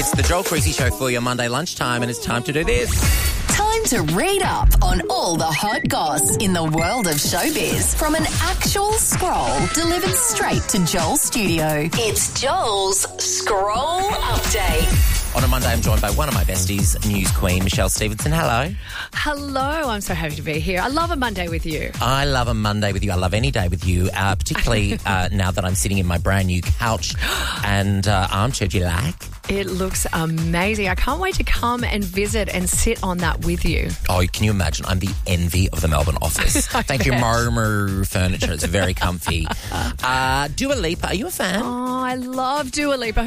It's the Joel Creasy Show for your Monday lunchtime, and it's time to do this. Time to read up on all the hot goss in the world of showbiz from an actual scroll delivered straight to Joel's studio. It's Joel's Scroll Update. On a Monday, I'm joined by one of my besties, news queen, Michelle Stevenson. Hello. Hello, I'm so happy to be here. I love a Monday with you. I love a Monday with you. I love any day with you, particularly now that I'm sitting in my brand new couch and armchair. Do you like? It looks amazing. I can't wait to come and visit and sit on that with you. Oh, can you imagine? I'm the envy of the Melbourne office. Thank you, Marmor Furniture. It's very comfy. Dua Lipa, are you a fan? Oh, I love Dua Lipa.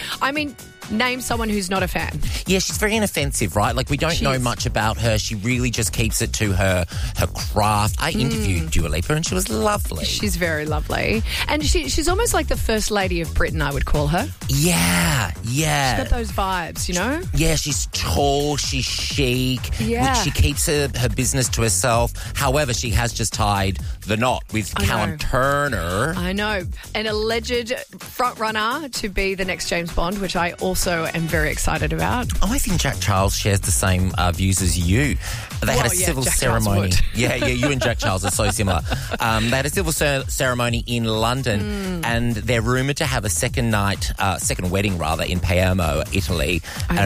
Name someone who's not a fan. Yeah, she's very inoffensive, right? Like, we don't know much about her. She really just keeps it to her craft. I interviewed Dua Lipa and she was lovely. She's very lovely. And she's almost like the First Lady of Britain, I would call her. Yeah. She's got those vibes, you know? Yeah, she's tall, she's chic. Yeah. She keeps her business to herself. However, she has just tied the knot with Callum Turner. I know. An alleged front runner to be the next James Bond, which I also am very excited about. Oh, I think Jack Charles shares the same views as you. They had a civil ceremony. Yeah, you and Jack Charles are so similar. They had a civil ceremony in London and they're rumoured to have a second wedding in Palermo, Italy.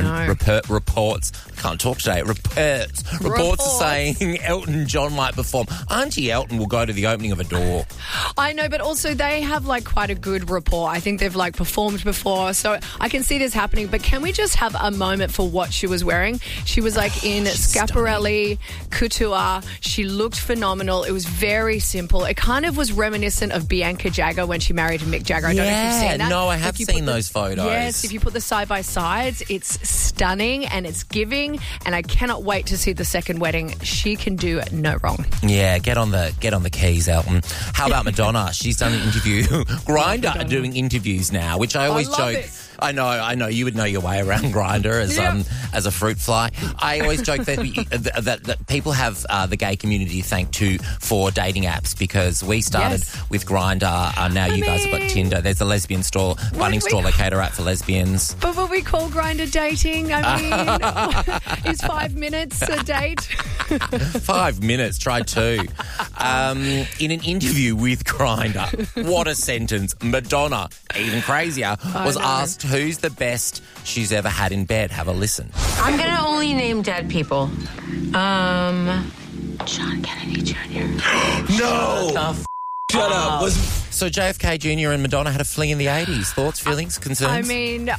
Reports, I can't talk today, reports are saying Elton John might perform. Auntie Elton will go to the opening of a door. I know, but also they have quite a good rapport. I think they've performed before, so I can see this happening. But can we just have a moment for what she was wearing? She was in Schiaparelli couture. She looked phenomenal. It was very simple. It kind of was reminiscent of Bianca Jagger when she married Mick Jagger. I don't know if you've seen that. No, I have seen those photos. Yes, if you put the side by sides, it's stunning and it's giving. And I cannot wait to see the second wedding. She can do no wrong. Yeah, get on the keys, Elton. How about Madonna? She's done an interview. Grindr are doing interviews now, which I always joke. It. I know. You would know your way around Grindr as a fruit fly. I always joke that people have the gay community to thank too for dating apps, because we started with Grindr. Now you guys have got Tinder. There's a lesbian store, Bunnings store locator app for lesbians. But what we call Grindr dating, is 5 minutes a date? 5 minutes, try 2. In an interview with Grindr, what a sentence. Madonna, even crazier, was asked who's the best she's ever had in bed. Have a listen. I'm going to only name dead people. John Kennedy Jr. No! Shut up. So JFK Jr. and Madonna had a fling in the 80s. Thoughts, feelings, concerns?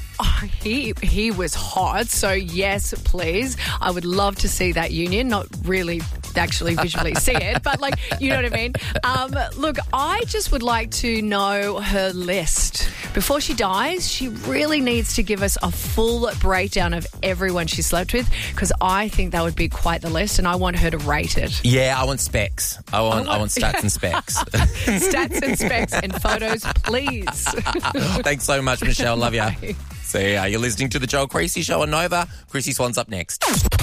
He was hot, so yes, please. I would love to see that union. Not really actually visually see it, but you know what I mean? Look, I just would like to know her list. Before she dies, she really needs to give us a full breakdown of everyone she slept with, because I think that would be quite the list, and I want her to rate it. Yeah, I want specs. I want stats and specs. Stats and specs and photos, please. Thanks so much, Michelle. Love ya. See ya. You're listening to the Joel Creasy Show on Nova. Creasy Swan's up next.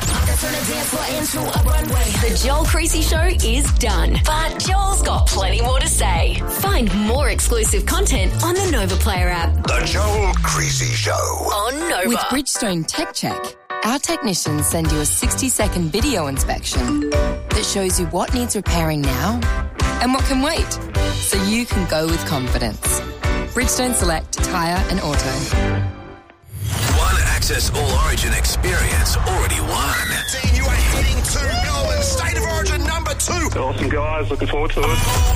The Joel Creasy Show is done, but Joel's got plenty more to say. Find more exclusive content on the Nova Player app. The Joel Creasy Show on Nova. With Bridgestone Tech Check, our technicians send you a 60-second video inspection that shows you what needs repairing now and what can wait, so you can go with confidence. Bridgestone Select Tyre and Auto. One Access All Origin experience already won. You are heading to Melbourne State of Origin number 2. Awesome, guys. Looking forward to it.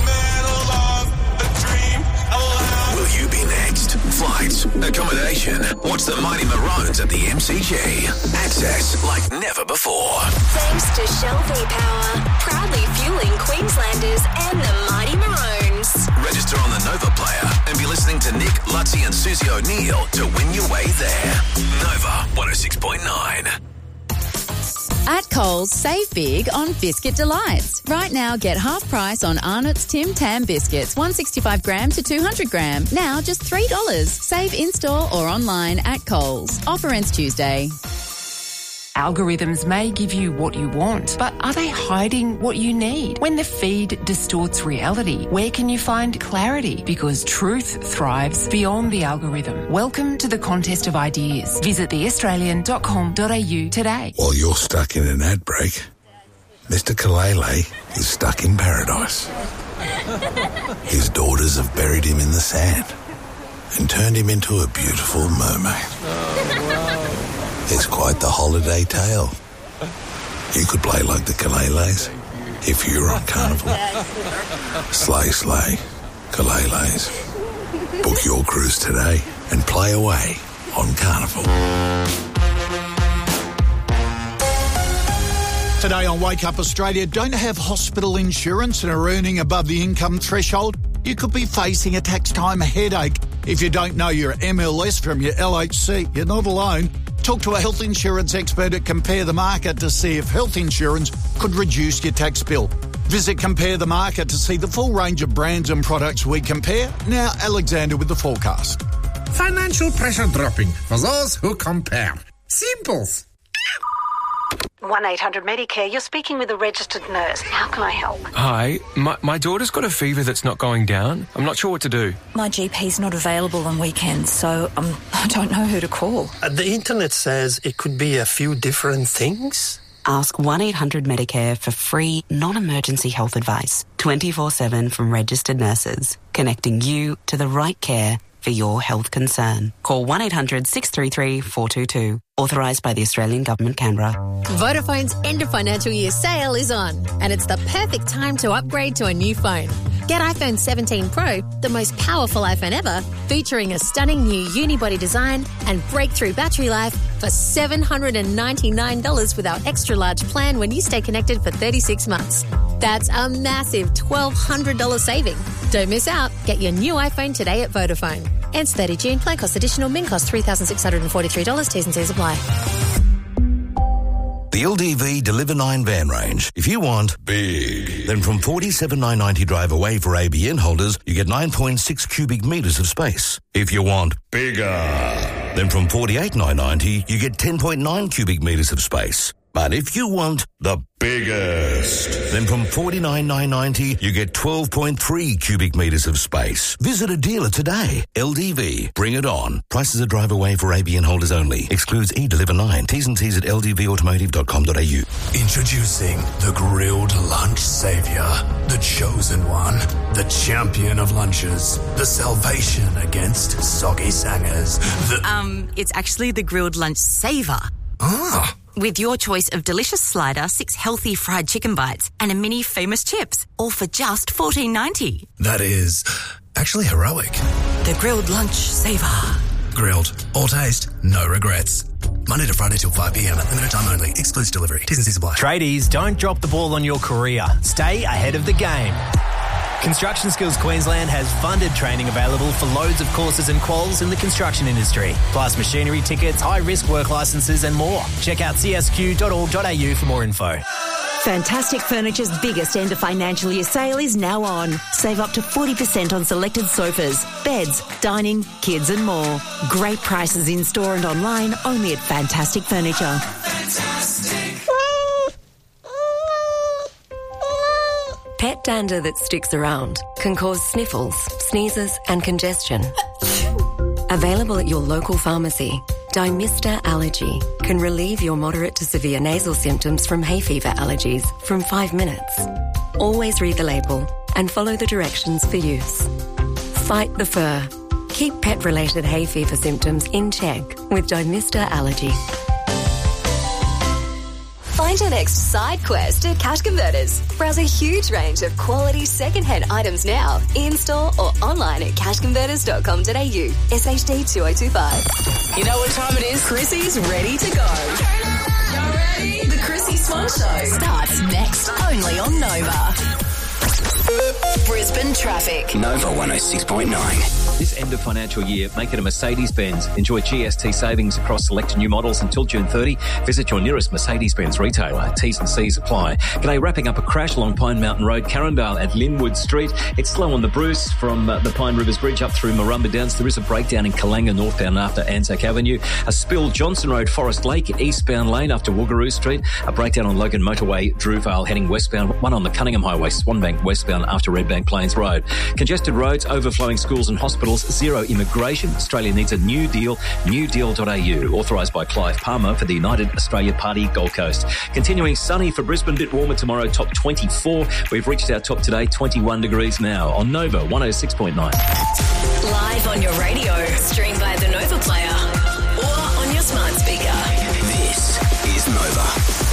Will you be next? Flights, accommodation. Watch the Mighty Maroons at the MCG. Access like never before. Thanks to Shell V-Power, proudly fueling Queenslanders and the Mighty Maroons. Register on the Nova Player and be listening to Nick, Lutzi and Susie O'Neill to win your way there. Nova 106.9. At Coles, save big on Biscuit Delights. Right now, get half price on Arnott's Tim Tam biscuits, 165 gram to 200 gram. Now just $3. Save in-store or online at Coles. Offer ends Tuesday. Algorithms may give you what you want, but are they hiding what you need? When the feed distorts reality, where can you find clarity? Because truth thrives beyond the algorithm. Welcome to the contest of ideas. Visit theaustralian.com.au today. While you're stuck in an ad break, Mr. Kalele is stuck in paradise. His daughters have buried him in the sand and turned him into a beautiful mermaid. It's quite the holiday tale. You could play like the Kaleles if you were on Carnival. Slay, slay, Kaleles. Book your cruise today and play away on Carnival. Today on Wake Up Australia, don't have hospital insurance and are earning above the income threshold? You could be facing a tax time headache. If you don't know your MLS from your LHC, you're not alone. Talk to a health insurance expert at Compare the Market to see if health insurance could reduce your tax bill. Visit Compare the Market to see the full range of brands and products we compare. Now, Alexander with the forecast. Financial pressure dropping for those who compare. Simples. 1-800-Medicare, you're speaking with a registered nurse. How can I help? Hi, my daughter's got a fever that's not going down. I'm not sure what to do. My GP's not available on weekends, so I don't know who to call. The internet says it could be a few different things. Ask 1-800-Medicare for free, non-emergency health advice, 24/7 from registered nurses, connecting you to the right care for your health concern. Call 1-800-633-422. Authorised by the Australian Government, Canberra. Vodafone's end of financial year sale is on, and it's the perfect time to upgrade to a new phone. Get iPhone 17 Pro, the most powerful iPhone ever, featuring a stunning new unibody design and breakthrough battery life for $799 with our extra large plan when you stay connected for 36 months. That's a massive $1,200 saving. Don't miss out. Get your new iPhone today at Vodafone. Ends 30 June. Plan cost additional. Min cost $3,643. T's and C's apply. The LDV Deliver 9 van range. If you want big, then from $47,990 drive away for ABN holders, you get 9.6 cubic metres of space. If you want bigger, then from $48,990 you get 10.9 cubic metres of space. But if you want the biggest, then from $49,990 you get 12.3 cubic metres of space. Visit a dealer today. LDV, bring it on. Prices are drive away for ABN holders only. Excludes eDeliver 9. T's and C's at ldvautomotive.com.au. Introducing the grilled lunch saviour, the chosen one, the champion of lunches, the salvation against soggy sangers. It's actually the grilled lunch saver. Ah. With your choice of delicious slider, 6 healthy fried chicken bites, and a mini famous chips, all for just $14.90. That is actually heroic. The grilled lunch saver. Grilled. All taste, no regrets. Monday to Friday till 5 p.m. Limited time only. Excludes delivery. T's and C's apply. Tradies, don't drop the ball on your career. Stay ahead of the game. Construction Skills Queensland has funded training available for loads of courses and quals in the construction industry, plus machinery tickets, high-risk work licences and more. Check out csq.org.au for more info. Fantastic Furniture's biggest end of financial year sale is now on. Save up to 40% on selected sofas, beds, dining, kids and more. Great prices in store and online only at Fantastic Furniture. Fantastic. Pet dander that sticks around can cause sniffles, sneezes and congestion. Available at your local pharmacy, Dymista Allergy can relieve your moderate to severe nasal symptoms from hay fever allergies from 5 minutes. Always read the label and follow the directions for use. Fight the fur. Keep pet-related hay fever symptoms in check with Dymista Allergy. Find your next side quest at Cash Converters. Browse a huge range of quality second-hand items now, in-store or online at cashconverters.com.au. SHD 2025. You know what time it is? Chrissy's ready to go. Y'all ready? The Chrissy Swan Show starts next only on Nova. Brisbane traffic. Nova 106.9. This end of financial year, make it a Mercedes-Benz. Enjoy GST savings across select new models until June 30. Visit your nearest Mercedes-Benz retailer. T's and C's apply. G'day, wrapping up a crash along Pine Mountain Road, Carindale at Linwood Street. It's slow on the Bruce from the Pine Rivers Bridge up through Murrumba Downs. There is a breakdown in Kalanga northbound after Anzac Avenue. A spill Johnson Road, Forest Lake, eastbound lane after Woogaroo Street. A breakdown on Logan Motorway, Drewvale heading westbound. One on the Cunningham Highway, Swanbank westbound after Redbank Plains Road. Congested roads, overflowing schools and hospitals. Zero immigration. Australia needs a new deal. newdeal.au. Authorised by Clive Palmer for the United Australia Party Gold Coast. Continuing sunny for Brisbane. Bit warmer tomorrow. Top 24. We've reached our top today. 21 degrees now on Nova 106.9. Live on your radio. Stream via the Nova Player or on your smart speaker. This is Nova.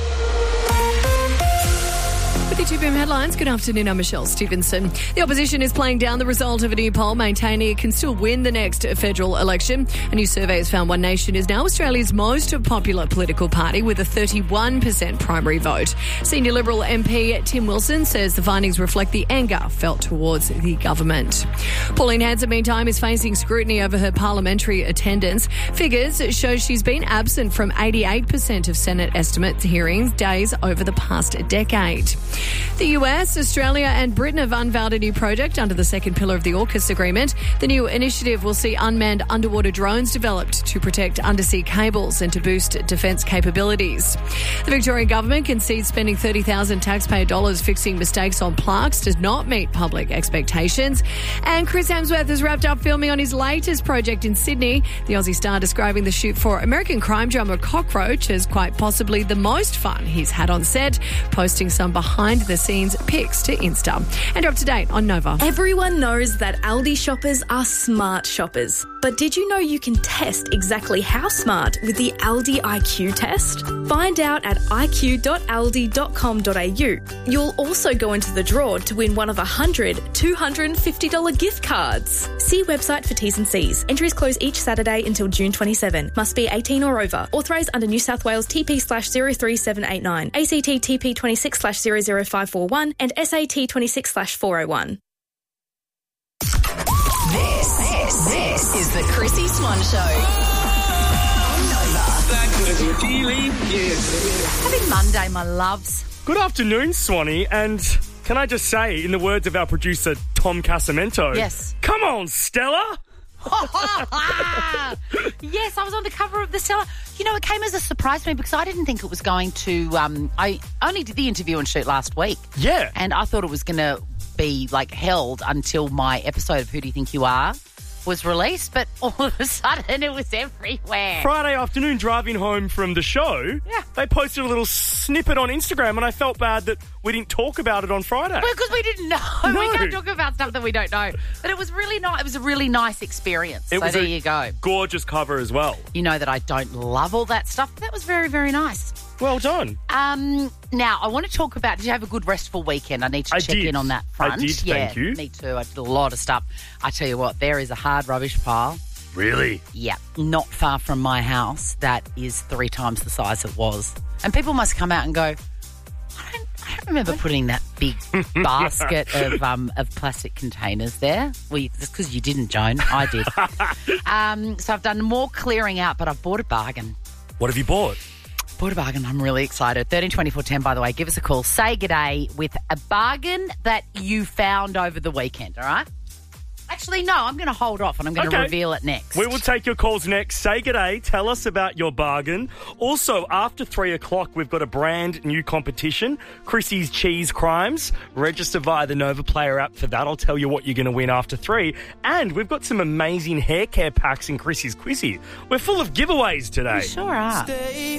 With the 2PM headlines, good afternoon, I'm Michelle Stevenson. The opposition is playing down the result of a new poll, maintaining it can still win the next federal election. A new survey has found One Nation is now Australia's most popular political party with a 31% primary vote. Senior Liberal MP Tim Wilson says the findings reflect the anger felt towards the government. Pauline Hanson, meantime, is facing scrutiny over her parliamentary attendance. Figures show she's been absent from 88% of Senate estimate hearings days over the past decade. The US, Australia and Britain have unveiled a new project under the second pillar of the AUKUS agreement. The new initiative will see unmanned underwater drones developed to protect undersea cables and to boost defence capabilities. The Victorian government concedes spending $30,000 taxpayer dollars fixing mistakes on plaques does not meet public expectations. And Chris Hemsworth has wrapped up filming on his latest project in Sydney. The Aussie star describing the shoot for American crime drama Cockroach as quite possibly the most fun he's had on set, posting some behind-the-scenes pics to Insta. And up to date on Nova. Everyone knows that Aldi shoppers are smart shoppers. But did you know you can test exactly how smart with the Aldi IQ test? Find out at iq.aldi.com.au. You'll also go into the draw to win one of 100 $250 gift cards. See website for T's and C's. Entries close each Saturday until June 27. Must be 18 or over. Authorised under New South Wales TP/03789, ACT TP 26/00541 and SAT 26/401. This is the Chrissy Swan Show. Happy Monday, my loves. Good afternoon, Swanee, and can I just say, in the words of our producer, Tom Casamento, yes, come on, Stella! Yes, I was on the cover of the Stella. You know, it came as a surprise to me because I didn't think it was going to... I only did the interview and shoot last week. Yeah. And I thought it was going to be, held until my episode of Who Do You Think You Are was released, but all of a sudden it was everywhere. Friday afternoon, driving home from the show, they posted a little snippet on Instagram, and I felt bad that we didn't talk about it on Friday. Well, because we didn't know. No. We can't talk about stuff that we don't know. But it was really nice. It was a really nice experience. There you go. Gorgeous cover as well. You know that I don't love all that stuff, but that was very, very nice. Well done. Now, I want to talk about, did you have a good restful weekend? I need to check in on that front. I did, thank you. Me too. I did a lot of stuff. I tell you what, there is a hard rubbish pile. Really? Yeah, not far from my house. That is 3 times the size it was. And people must come out and go, I don't remember putting that big basket of plastic containers there. Well, that's because you didn't, Joan. I did. So I've done more clearing out, but I've bought a bargain. What have you bought? Bought a bargain. I'm really excited. 132410, by the way. Give us a call. Say g'day with a bargain that you found over the weekend, all right? Actually, no, I'm going to hold off and I'm going to reveal it next. We will take your calls next. Say g'day. Tell us about your bargain. Also, after 3 o'clock, we've got a brand new competition, Chrissy's Cheese Crimes. Register via the Nova Player app for that. I'll tell you what you're going to win after 3. And we've got some amazing hair care packs in Chrissy's Quizzy. We're full of giveaways today. We sure are. Stay